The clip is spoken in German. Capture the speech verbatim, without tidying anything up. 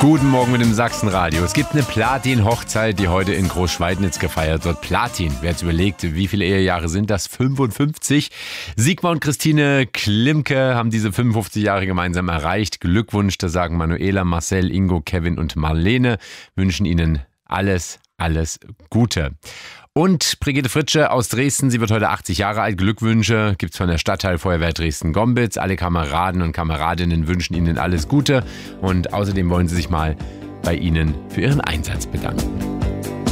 Guten Morgen mit dem Sachsenradio. Es gibt eine Platin-Hochzeit, die heute in Großschweidnitz gefeiert wird. Platin, wer jetzt überlegt, wie viele Ehejahre sind das? fünfundfünfzig. Sigmar und Christine Klimke haben diese fünfundfünfzig Jahre gemeinsam erreicht. Glückwunsch, da sagen Manuela, Marcel, Ingo, Kevin und Marlene. Wünschen Ihnen alles, alles Gute. Und Brigitte Fritsche aus Dresden, sie wird heute achtzig Jahre alt. Glückwünsche gibt's von der Stadtteilfeuerwehr Dresden-Gombitz. Alle Kameraden und Kameradinnen wünschen Ihnen alles Gute. Und außerdem wollen sie sich mal bei Ihnen für Ihren Einsatz bedanken.